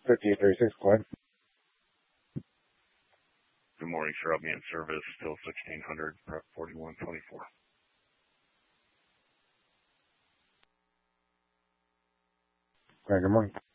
5836, go ahead. Good morning, sir. I'll be in service till 1600, prep 4124. Good morning.